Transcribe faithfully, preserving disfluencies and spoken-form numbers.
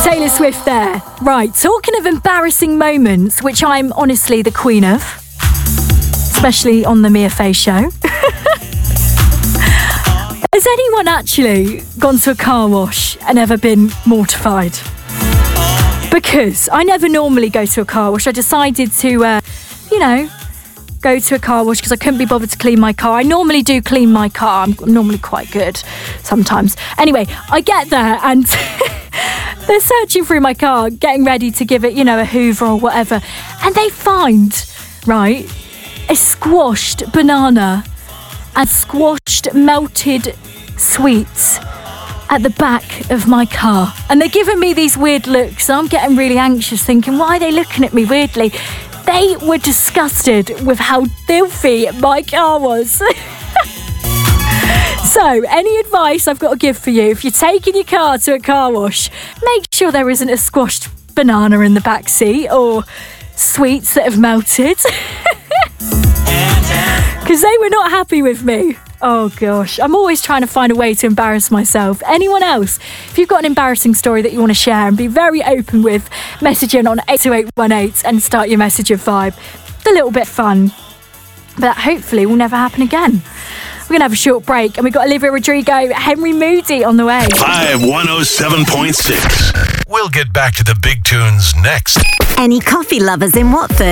Taylor Swift there. Right, talking of embarrassing moments, which I'm honestly the queen of, especially on the Mia Fey show. Has anyone actually gone to a car wash and ever been mortified? Because I never normally go to a car wash. I decided to, uh, you know, go to a car wash because I couldn't be bothered to clean my car. I normally do clean my car. I'm normally quite good sometimes. Anyway, I get there and they're searching through my car, getting ready to give it, you know, a hoover or whatever. And they find, right, a squashed banana and squashed melted sweets at the back of my car. And they're giving me these weird looks. I'm getting really anxious thinking, why are they looking at me weirdly? They were disgusted with how filthy my car was. So, any advice I've got to give for you, if you're taking your car to a car wash, make sure there isn't a squashed banana in the back seat or sweets that have melted. Because they were not happy with me. Oh gosh, I'm always trying to find a way to embarrass myself. Anyone else? If you've got an embarrassing story that you want to share and be very open with, message in on eight two eight one eight and start your message of vibe. A little bit fun, but hopefully will never happen again. We're going to have a short break and we've got Olivia Rodrigo, Henry Moody on the way. Vibe one oh seven point six. We'll get back to the big tunes next. Any coffee lovers in Watford?